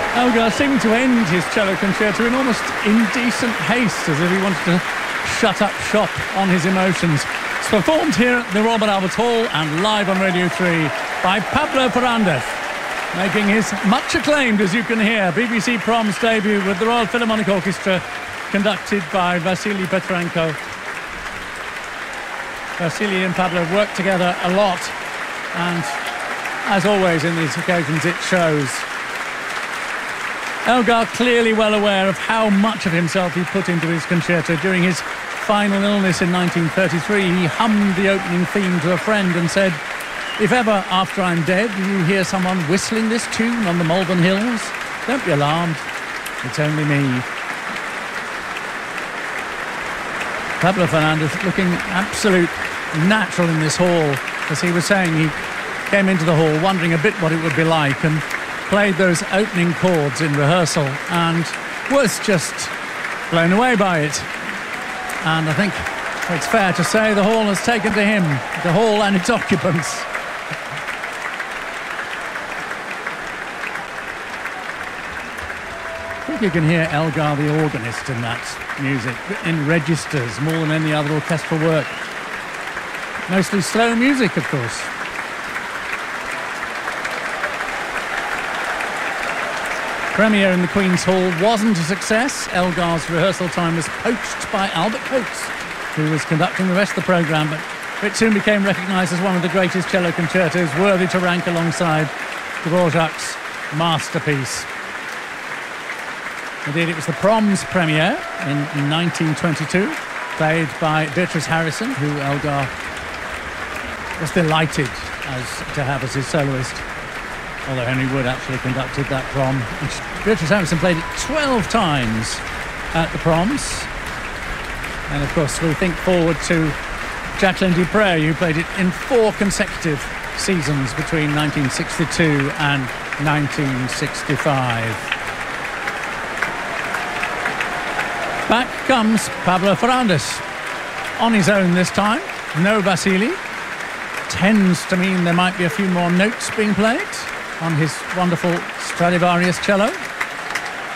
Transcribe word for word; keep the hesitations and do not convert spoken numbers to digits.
Elgar seemed to end his cello concerto in almost indecent haste, as if he wanted to shut up shop on his emotions. It's performed here at the Robert Albert Hall and live on Radio three by Pablo Fernández, making his much acclaimed, as you can hear, B B C Proms debut with the Royal Philharmonic Orchestra, conducted by Vasily Petrenko. Vasily and Pablo worked together a lot, and as always in these occasions, it shows. Elgar clearly well aware of how much of himself he put into his concerto. During his final illness in nineteen thirty-three, he hummed the opening theme to a friend and said, "If ever, after I'm dead, you hear someone whistling this tune on the Malvern Hills, don't be alarmed, it's only me." Pablo Fernández looking absolute natural in this hall. As he was saying, he came into the hall wondering a bit what it would be like, and played those opening chords in rehearsal and was just blown away by it. And I think it's fair to say the hall has taken to him, the hall and its occupants. I think you can hear Elgar the organist in that music, in registers more than any other orchestral work. Mostly slow music, of course. Premiere in the Queen's Hall wasn't a success. Elgar's rehearsal time was poached by Albert Coates, who was conducting the rest of the programme, but it soon became recognised as one of the greatest cello concertos, worthy to rank alongside Dvorak's masterpiece. Indeed, it was the Proms premiere in nineteen twenty-two, played by Beatrice Harrison, who Elgar was delighted as to have as his soloist, although Henry Wood actually conducted that prom. Beatrice Harrison played it twelve times at the Proms. And of course, we think forward to Jacqueline du Pré, who played it in four consecutive seasons between nineteen sixty-two and nineteen sixty-five. Back comes Pablo Fernández, on his own this time. No Vasily. Tends to mean there might be a few more notes being played on his wonderful Stradivarius cello.